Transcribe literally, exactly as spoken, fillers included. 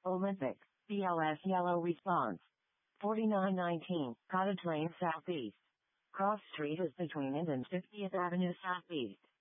Olympic, B L S yellow response. forty-nine nineteen, Cottage Lane Southeast. Cross Street is between it and fiftieth Avenue Southeast.